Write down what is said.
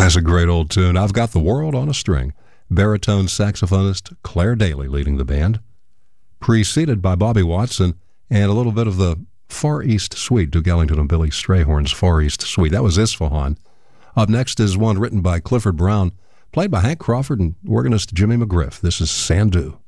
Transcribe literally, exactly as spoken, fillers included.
That's a great old tune. I've Got the World on a String. Baritone saxophonist Claire Daly leading the band. Preceded by Bobby Watson and a little bit of the Far East Suite, Duke Ellington and Billy Strayhorn's Far East Suite. That was Isfahan. Up next is one written by Clifford Brown, played by Hank Crawford and organist Jimmy McGriff. This is Sandu.